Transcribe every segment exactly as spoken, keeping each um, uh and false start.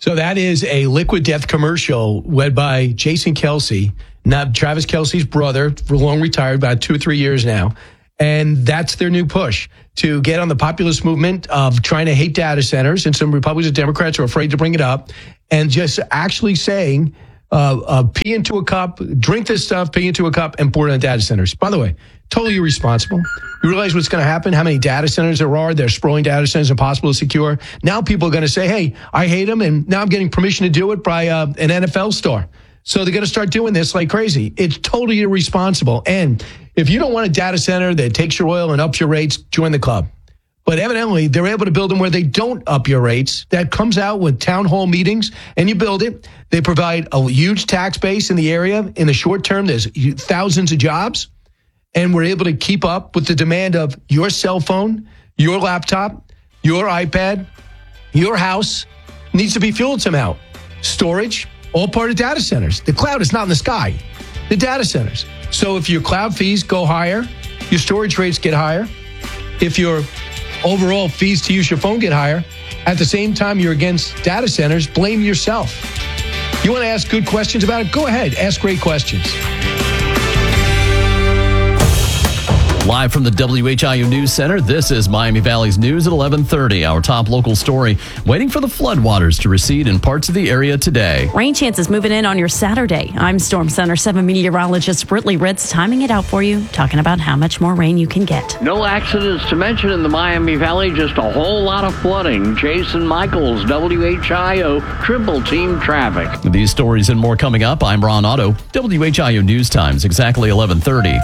So that is a Liquid Death commercial led by Jason Kelce, not Travis Kelce's brother, long retired, about two or three years now. And that's their new push to get on the populist movement of trying to hate data centers. And some Republicans and Democrats are afraid to bring it up, and just actually saying, uh, uh, pee into a cup, drink this stuff, pee into a cup, and pour it on data centers. By the way, totally irresponsible. You realize what's going to happen, how many data centers there are. They're sprawling data centers, impossible to secure. Now people are going to say, hey, I hate them, and now I'm getting permission to do it by uh, an N F L star. So they're going to start doing this like crazy. It's totally irresponsible. And if you don't want a data center that takes your oil and ups your rates, join the club. But evidently, they're able to build them where they don't up your rates. That comes out with town hall meetings, and you build it. They provide a huge tax base in the area. In the short term, there's thousands of jobs. And we're able to keep up with the demand of your cell phone, your laptop, your iPad, your house needs to be fueled somehow. Storage, all part of data centers. The cloud is not in the sky. The data centers. So if your cloud fees go higher, your storage rates get higher. If your overall fees to use your phone get higher, at the same time you're against data centers, blame yourself. You want to ask good questions about it? Go ahead. Ask great questions. Live from the W H I O News Center, this is Miami Valley's News at eleven thirty. Our top local story, waiting for the floodwaters to recede in parts of the area today. Rain chances moving in on your Saturday. I'm Storm Center seven meteorologist Britley Ritz, timing it out for you, talking about how much more rain you can get. No accidents to mention in the Miami Valley, just a whole lot of flooding. Jason Michaels, W H I O Triple Team Traffic. These stories and more coming up. I'm Ron Otto, W H I O News Times, exactly eleven thirty.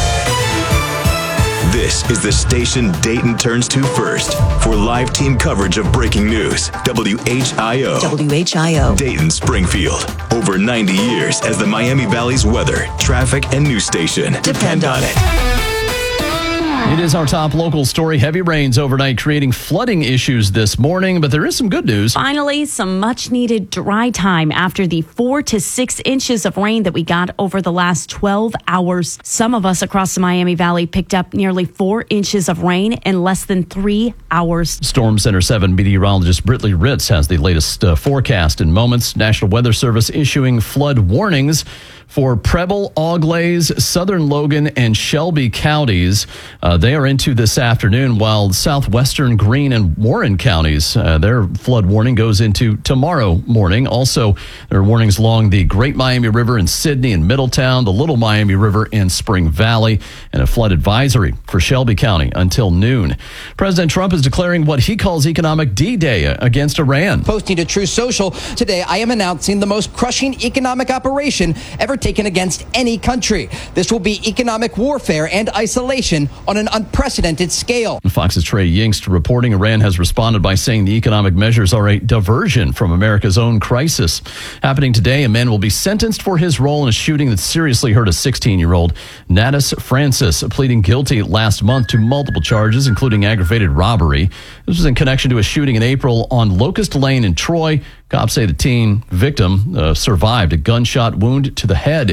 This is the station Dayton turns to first for live team coverage of breaking news. W H I O. W H I O. Dayton Springfield. Over ninety years as the Miami Valley's weather, traffic, and news station. Depend on it. It is our top local story. Heavy rains overnight creating flooding issues this morning, but there is some good news. Finally, some much needed dry time after the four to six inches of rain that we got over the last twelve hours. Some of us across the Miami Valley picked up nearly four inches of rain in less than three hours. Storm Center seven meteorologist Britley Ritz has the latest uh, forecast in moments. National Weather Service issuing flood warnings for Preble, Auglaize, Southern Logan, and Shelby counties. Uh, they are into this afternoon, while southwestern Greene and Warren counties, uh, their flood warning goes into tomorrow morning. Also, there are warnings along the Great Miami River in Sidney and Middletown, the Little Miami River in Spring Valley, and a flood advisory for Shelby County until noon. President Trump is declaring what he calls economic D-Day against Iran. Posting to Truth Social, today I am announcing the most crushing economic operation ever taken against any country. This will be economic warfare and isolation on an unprecedented scale. Fox's Trey Yingst reporting Iran has responded by saying the economic measures are a diversion from America's own crisis. Happening today, a man will be sentenced for his role in a shooting that seriously hurt a sixteen-year-old. Natus Francis pleading guilty last month to multiple charges, including aggravated robbery. This was in connection to a shooting in April on Locust Lane in Troy. Cops say the teen victim uh, survived a gunshot wound to the head.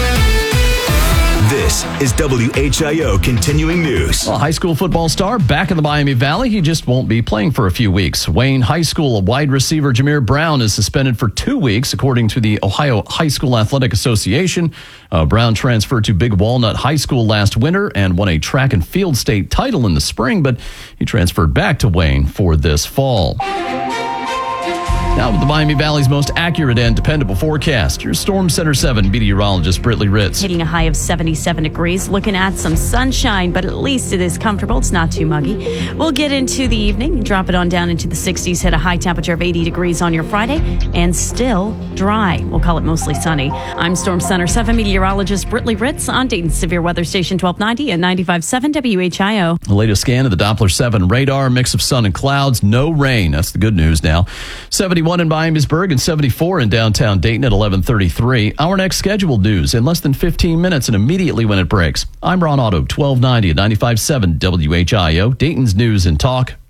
This is W H I O Continuing News. Well, high school football star back in the Miami Valley. He just won't be playing for a few weeks. Wayne High School wide receiver Jameer Brown is suspended for two weeks, according to the Ohio High School Athletic Association. Uh, Brown transferred to Big Walnut High School last winter and won a track and field state title in the spring, but he transferred back to Wayne for this fall. Now with the Miami Valley's most accurate and dependable forecast, your Storm Center seven meteorologist Britley Ritz. Hitting a high of seventy-seven degrees, looking at some sunshine, but at least it is comfortable. It's not too muggy. We'll get into the evening, drop it on down into the sixties, hit a high temperature of eighty degrees on your Friday, and still dry. We'll call it mostly sunny. I'm Storm Center seven meteorologist Britley Ritz on Dayton's Severe Weather Station twelve ninety and ninety-five point seven W H I O. The latest scan of the Doppler seven radar, mix of sun and clouds, no rain. That's the good news now. seventy-one in Miamisburg and seventy-four in downtown Dayton at eleven thirty-three. Our next scheduled news in less than fifteen minutes and immediately when it breaks. I'm Ron Otto, twelve ninety and ninety-five point seven W H I O, Dayton's News and Talk.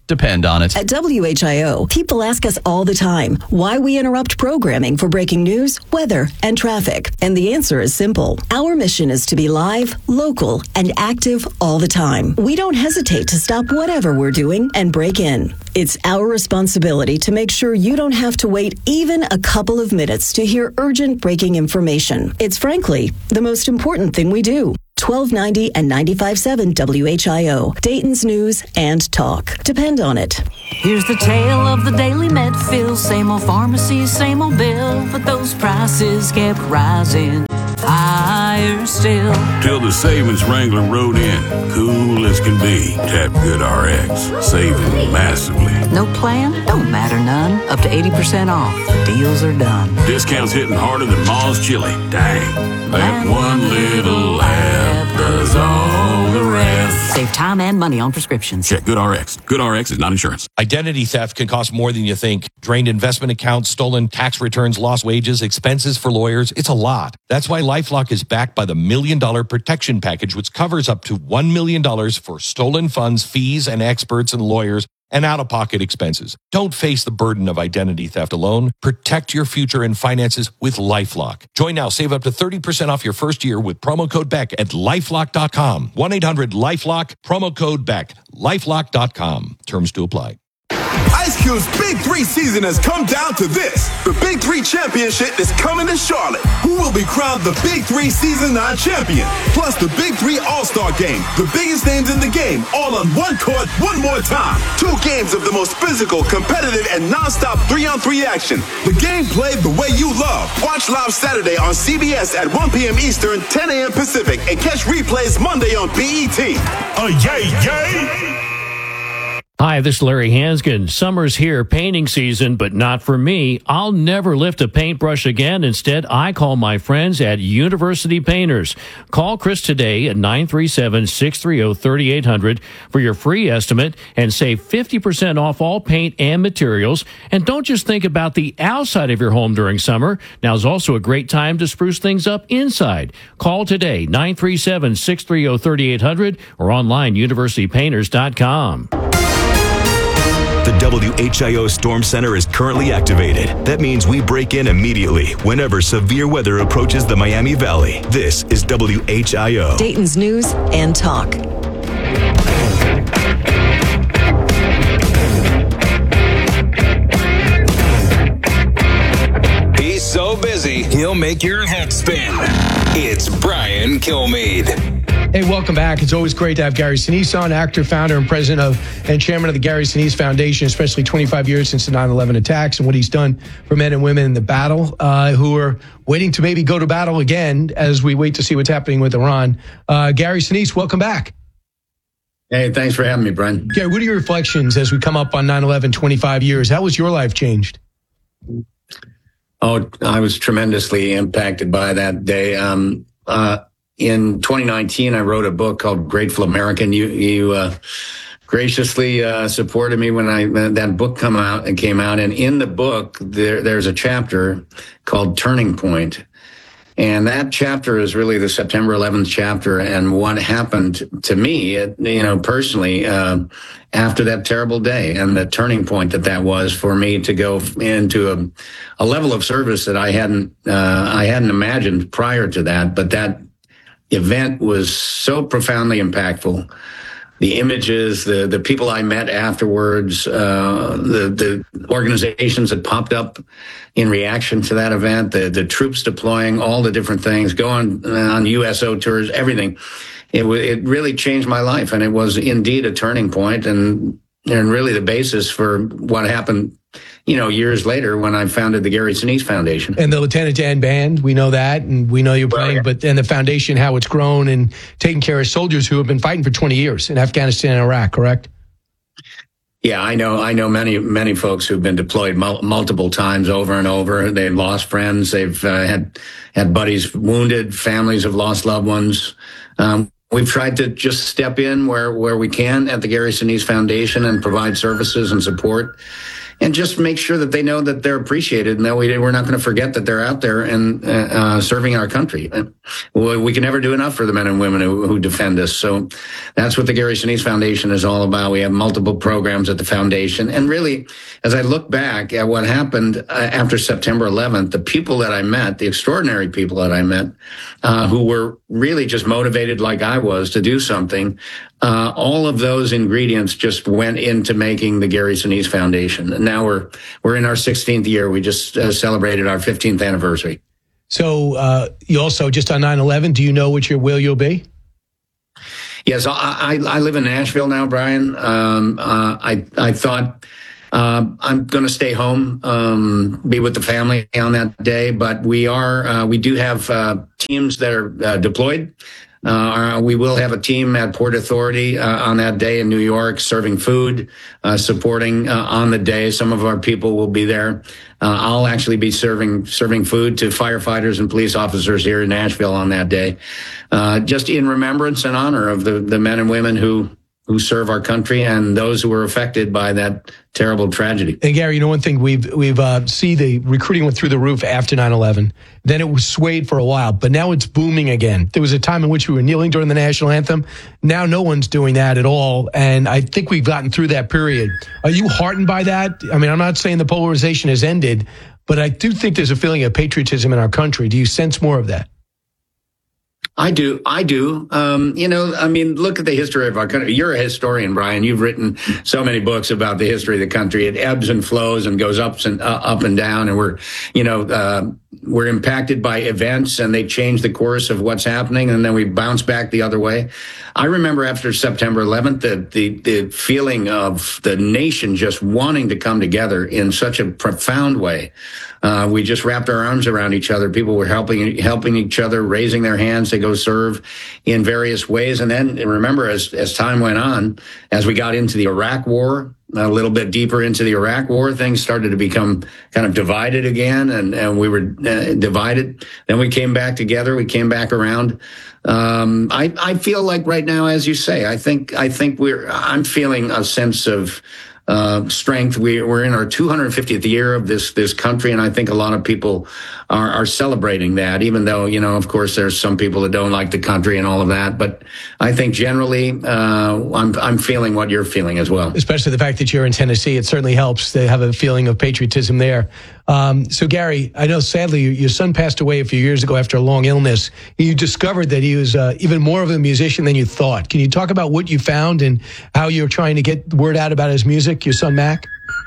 Depend on it. At W H I O, people ask us all the time why we interrupt programming for breaking news, weather, and traffic. And the answer is simple. Our mission is to be live, local, and active all the time. We don't hesitate to stop whatever we're doing and break in. It's our responsibility to make sure you don't have to wait even a couple of minutes to hear urgent breaking information. It's frankly the most important thing we do. twelve ninety and ninety-five point seven W H I O, Dayton's News and Talk. Depend on it. Here's the tale of the daily Medfill. Same old pharmacy, same old bill, but those prices kept rising higher still. Till the savings wrangler rode in, cool as can be. Tap Good R X, saving massively. No plan? Don't matter none. Up to eighty percent off. The deals are done. Discounts hitting harder than Ma's chili. Dang, that one little app does all the rest. Save time and money on prescriptions. Check Good R X. Good R X is not insurance. Identity theft can cost more than you think. Drained investment accounts, stolen tax returns, lost wages, expenses for lawyers. It's a lot. That's why LifeLock is backed by the Million Dollar Protection Package, which covers up to one million dollars for stolen funds, fees, and experts and lawyers, and out-of-pocket expenses. Don't face the burden of identity theft alone. Protect your future and finances with LifeLock. Join now. Save up to thirty percent off your first year with promo code Beck at lifelock dot com. one eight hundred LifeLock, promo code Beck, lifelock dot com. Terms to apply. Ice Cube's Big Three season has come down to this. The Big Three Championship is coming to Charlotte. Who will be crowned the Big Three Season nine champion? Plus the Big Three All-Star Game. The biggest names in the game, all on one court, one more time. Two games of the most physical, competitive, and non-stop three-on-three action. The game played the way you love. Watch live Saturday on C B S at one p.m. Eastern, ten a.m. Pacific, and catch replays Monday on B E T. Oh, yay, yay! Hi, this is Larry Hanskin. Summer's here, painting season, but not for me. I'll never lift a paintbrush again. Instead, I call my friends at University Painters. Call Chris today at nine three seven, six three zero, three eight zero zero for your free estimate and save fifty percent off all paint and materials. And don't just think about the outside of your home during summer. Now's also a great time to spruce things up inside. Call today, nine three seven, six three zero, three eight zero zero or online, university painters dot com. The W H I O Storm Center is currently activated. That means we break in immediately whenever severe weather approaches the Miami Valley. This is W H I O, Dayton's News and Talk. He's so busy, he'll make your head spin. It's Brian Kilmeade. Hey, welcome back. It's always great to have Gary Sinise on, actor, founder, and president of and chairman of the Gary Sinise Foundation, especially twenty-five years since the nine eleven attacks and what he's done for men and women in the battle uh, who are waiting to maybe go to battle again as we wait to see what's happening with Iran. Uh, Gary Sinise, welcome back. Hey, thanks for having me, Brian. Gary, what are your reflections as we come up on nine eleven, twenty-five years? How was your life changed? Oh, I was tremendously impacted by that day. Um, uh, In twenty nineteen, I wrote a book called Grateful American. You, you uh, graciously uh, supported me when I that book come out and came out. And in the book, there, there's a chapter called Turning Point, and that chapter is really the September eleventh chapter and what happened to me, you know, personally uh, after that terrible day, and the turning point that that was for me to go into a, a level of service that I hadn't uh, I hadn't imagined prior to that, but that event was so profoundly impactful. The images, the the people I met afterwards, uh, the the organizations that popped up in reaction to that event, the the troops deploying, all the different things, going on U S O tours, everything. It w- it really changed my life, and it was indeed a turning point, and and really the basis for what happened, you know, years later when I founded the Gary Sinise Foundation. And the Lieutenant Dan Band, we know that, and we know you're playing, well, yeah. but then the foundation, how it's grown and taking care of soldiers who have been fighting for twenty years in Afghanistan and Iraq, correct? Yeah, I know. I know many, many folks who've been deployed mul- multiple times over and over. They've lost friends. They've uh, had had buddies wounded. Families have lost loved ones. Um, We've tried to just step in where, where we can at the Gary Sinise Foundation and provide services and support. and just make sure that they know that they're appreciated and that we, we're not going to forget that they're out there and uh, serving our country. We can never do enough for the men and women who, who defend us. So that's what the Gary Sinise Foundation is all about. We have multiple programs at the foundation. And really, as I look back at what happened uh, after September eleventh, the people that I met, the extraordinary people that I met, uh, who were really just motivated like I was to do something, uh, all of those ingredients just went into making the Gary Sinise Foundation. And now we're we're in our sixteenth year. We just uh, celebrated our fifteenth anniversary. So uh, you also, just on nine eleven, do you know what your will you'll be? Yes, I, I, I live in Nashville now, Brian. Um, uh, I, I thought uh, I'm going to stay home, um, be with the family on that day. But we are, uh, we do have uh, teams that are uh, deployed. Uh, we will have a team at Port Authority uh, on that day in New York, serving food, uh, supporting uh, on the day. Some of our people will be there. Uh, I'll actually be serving serving food to firefighters and police officers here in Nashville on that day, uh, just in remembrance and honor of the, the men and women who who serve our country and those who were affected by that terrible tragedy. And Gary, you know, one thing we've we've uh, see the recruiting went through the roof after nine eleven. Then it was swayed for a while, but now it's booming again. There was a time in which we were kneeling during the national anthem. Now no one's doing that at all, and I think we've gotten through that period. Are you heartened by that? I mean, I'm not saying the polarization has ended, but I do think there's a feeling of patriotism in our country. Do you sense more of that? I do. I do. Um, you know, I mean, look at the history of our country. You're a historian, Brian. You've written so many books about the history of the country. It ebbs and flows and goes ups and uh, up and down. And we're, you know, uh, we're impacted by events and they change the course of what's happening. And then we bounce back the other way. I remember after September eleventh, the, the, the feeling of the nation just wanting to come together in such a profound way. Uh, we just wrapped our arms around each other. People were helping helping each other, raising their hands to go serve in various ways. And then remember, as as time went on, as we got into the Iraq War, a little bit deeper into the Iraq War, things started to become kind of divided again, and, and we were uh, divided. Then we came back together. We came back around. Um, I, I feel like right now, as you say, I think I think we're I'm feeling a sense of Uh, strength. We, we're in our two hundred fiftieth year of this this country, and I think a lot of people are, are celebrating that, even though, you know, of course, there's some people that don't like the country and all of that. But I think generally, uh, I'm I'm feeling what you're feeling as well. Especially the fact that you're in Tennessee, it certainly helps to have a feeling of patriotism there. Um, so, Gary, I know sadly your son passed away a few years ago after a long illness. You discovered that he was uh, even more of a musician than you thought. Can you talk about what you found and how you're trying to get word out about his music, your son Mac?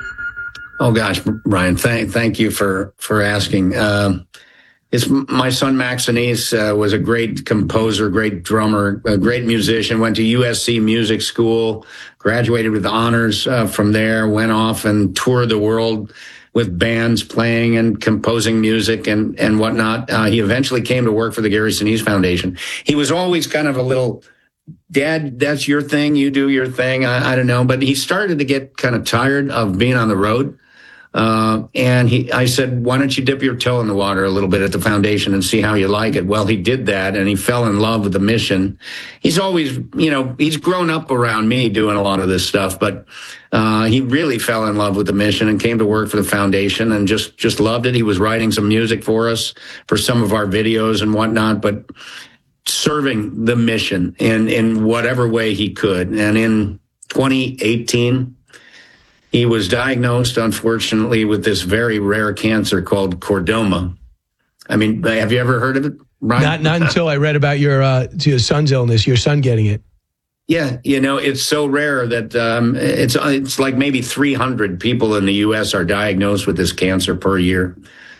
Oh gosh, Brian, thank thank you for for asking. Um, it's my son Mac Sinise uh, was a great composer, great drummer, a great musician. Went to U S C Music School, graduated with honors uh, from there. Went off and toured the world with bands playing and composing music and, and whatnot. Uh, he eventually came to work for the Gary Sinise Foundation. He was always kind of a little, Dad, that's your thing. You do your thing. I, I don't know. But he started to get kind of tired of being on the road. Uh, and he, I said, why don't you dip your toe in the water a little bit at the foundation and see how you like it? Well, he did that and he fell in love with the mission. He's always, you know, he's grown up around me doing a lot of this stuff, but, uh, he really fell in love with the mission and came to work for the foundation and just, just loved it. He was writing some music for us for some of our videos and whatnot, but serving the mission in, in whatever way he could. And in twenty eighteen, he was diagnosed, unfortunately, with this very rare cancer called chordoma. I mean, have you ever heard of it, Brian? Not, not until I read about your uh, your son's illness, your son getting it. Yeah, you know, it's so rare that um, it's it's like maybe three hundred people in the U S are diagnosed with this cancer per year.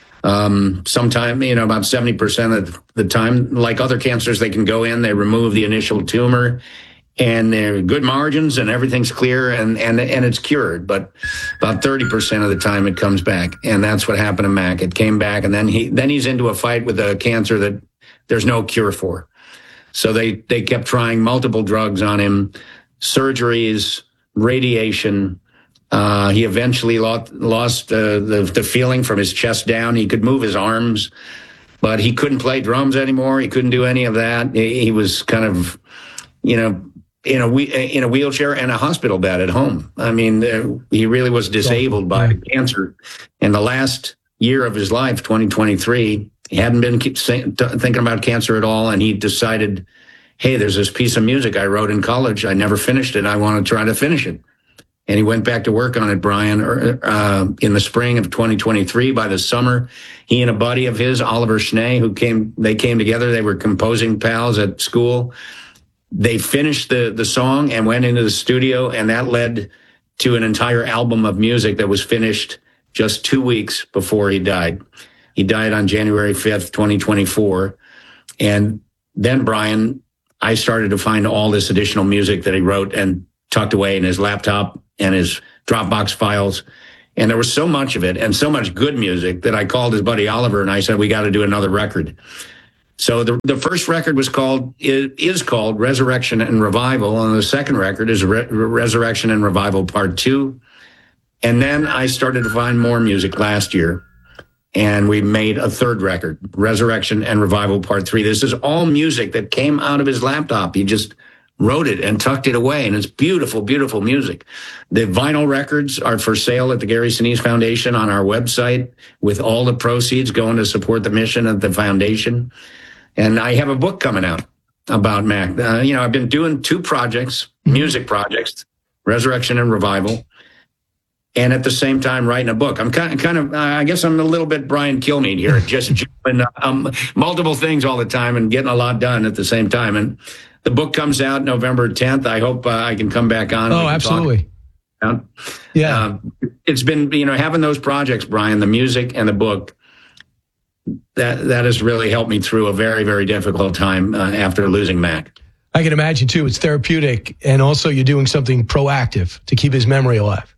Um, sometime, you know, about seventy percent of the time, like other cancers, they can go in, they remove the initial tumor, and they're good margins and everything's clear and, and, and it's cured. But about thirty percent of the time it comes back. And that's what happened to Mac. It came back and then he, then he's into a fight with a cancer that there's no cure for. So they, they kept trying multiple drugs on him, surgeries, radiation. Uh, he eventually lost, lost uh, the, the feeling from his chest down. He could move his arms, but he couldn't play drums anymore. He couldn't do any of that. He, he was kind of, you know, in a in a wheelchair and a hospital bed at home. I mean, uh, he really was disabled by cancer. In the last year of his life, twenty twenty-three, he hadn't been keep saying, thinking about cancer at all, and he decided, hey, there's this piece of music I wrote in college. I never finished it. I want to try to finish it. And he went back to work on it, Brian, uh, in the spring of twenty twenty-three. By the summer, he and a buddy of his, Oliver Schnee, who came, they came together. They were composing pals at school. They finished the, the song and went into the studio, and that led to an entire album of music that was finished just two weeks before he died. He died on January fifth, twenty twenty-four. And then, Brian, I started to find all this additional music that he wrote and tucked away in his laptop and his Dropbox files. And there was so much of it and so much good music that I called his buddy Oliver and I said, we got to do another record. So the the first record was called, is called Resurrection and Revival. And the second record is Re- Resurrection and Revival Part Two. And then I started to find more music last year. And we made a third record, Resurrection and Revival Part Three. This is all music that came out of his laptop. He just wrote it and tucked it away. And it's beautiful, beautiful music. The vinyl records are for sale at the Gary Sinise Foundation on our website, with all the proceeds going to support the mission of the foundation. And I have a book coming out about Mac. Uh, you know, I've been doing two projects, music projects, Resurrection and Revival, and at the same time writing a book. I'm kind of, kind of uh, I guess I'm a little bit Brian Kilmeade here, just doing um, multiple things all the time and getting a lot done at the same time. And the book comes out November tenth. I hope uh, I can come back on. Oh, absolutely. Talk. Yeah. Uh, it's been, you know, having those projects, Brian, the music and the book, that that has really helped me through a very, very difficult time uh, after losing Mac. I can imagine, too. It's therapeutic. And also you're doing something proactive to keep his memory alive.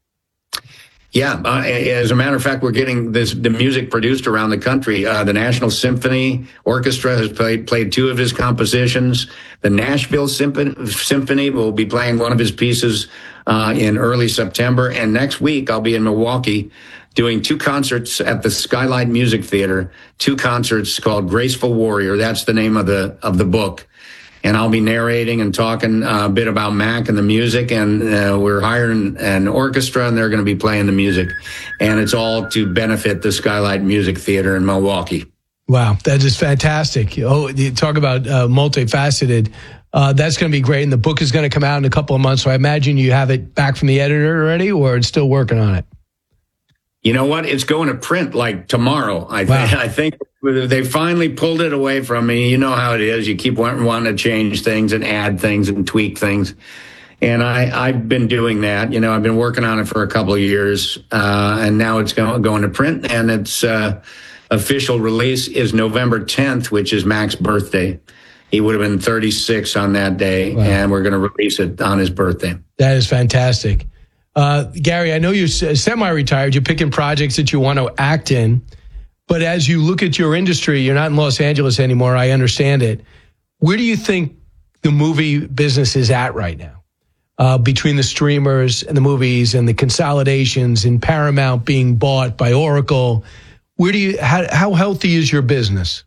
Yeah. Uh, as a matter of fact, we're getting this the music produced around the country. Uh, the National Symphony Orchestra has played, played two of his compositions. The Nashville Symphony, Symphony will be playing one of his pieces uh, in early September. And next week, I'll be in Milwaukee doing two concerts at the Skylight Music Theater, two concerts called Graceful Warrior. That's the name of the of the book. And I'll be narrating and talking a bit about Mac and the music. And uh, we're hiring an orchestra, and they're going to be playing the music. And it's all to benefit the Skylight Music Theater in Milwaukee. Wow, that is fantastic. Oh, you talk about uh, multifaceted. Uh, that's going to be great. And the book is going to come out in a couple of months. So I imagine you have it back from the editor already, or it's still working on it? You know what? It's going to print like tomorrow. I, th- wow. I think they finally pulled it away from me. You know how it is. You keep wanting, wanting to change things and add things and tweak things. And I, I've been doing that. You know, I've been working on it for a couple of years. Uh, and now it's going, going to print. And its uh, official release is November tenth, which is Mac's birthday. He would have been thirty-six on that day. Wow. And we're going to release it on his birthday. That is fantastic. Uh, Gary, I know you're semi-retired. You're picking projects that you want to act in. But as you look at your industry, you're not in Los Angeles anymore. I understand it. Where do you think the movie business is at right now? Uh, between the streamers and the movies and the consolidations and Paramount being bought by Oracle, where do you, how, how healthy is your business?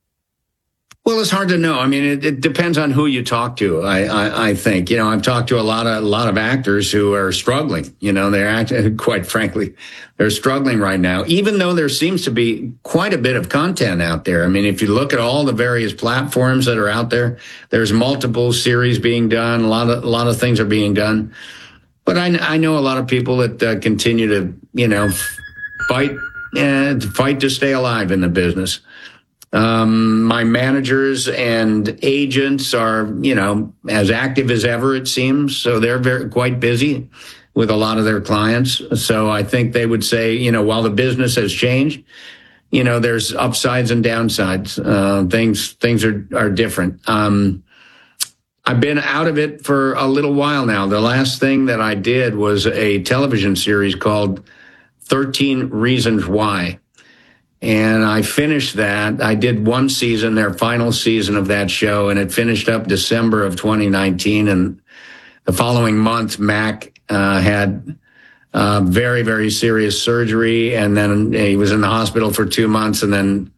Well, it's hard to know. I mean, it, it depends on who you talk to. I, I, I think, you know, I've talked to a lot of, a lot of actors who are struggling. You know, they're act- quite frankly, they're struggling right now, even though there seems to be quite a bit of content out there. I mean, if you look at all the various platforms that are out there, there's multiple series being done. A lot of, a lot of things are being done. But I, I know a lot of people that uh, continue to, you know, fight, uh, fight to stay alive in the business. Um, my managers and agents are, you know, as active as ever, it seems. So they're very, quite busy with a lot of their clients. So I think they would say, you know, while the business has changed, you know, there's upsides and downsides. Uh, things, things are, are different. Um, I've been out of it for a little while now. The last thing that I did was a television series called thirteen Reasons Why. And I finished that. I did one season, their final season of that show, and it finished up December of twenty nineteen. And the following month, Mac uh, had uh, very, very serious surgery, and then he was in the hospital for two months, and then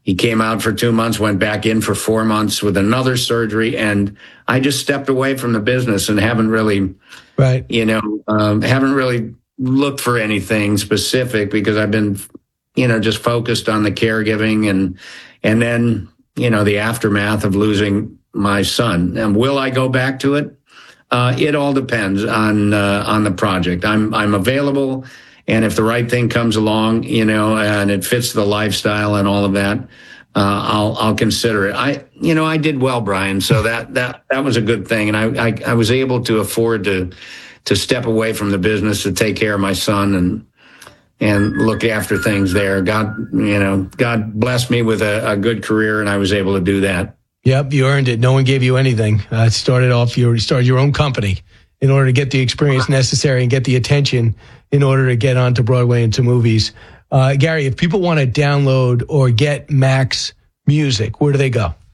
he came out for two months, went back in for four months with another surgery. And I just stepped away from the business and haven't really, right. you know, um, haven't really looked for anything specific because I've been, you know, just focused on the caregiving and, and then, you know, the aftermath of losing my son. And will I go back to it? Uh, it all depends on, uh, on the project. I'm, I'm available. And if the right thing comes along, you know, and it fits the lifestyle and all of that, uh, I'll, I'll consider it. I, you know, I did well, Brian. So that, that, that was a good thing. And I, I, I was able to afford to, to step away from the business to take care of my son and, and look after things there. God, you know, God blessed me with a, a good career and I was able to do that. Yep, you earned it. No one gave you anything. Uh, it started off, you started your own company in order to get the experience necessary and get the attention in order to get onto Broadway and to movies. Uh, Gary, if people want to download or get Mac's music, where do they go?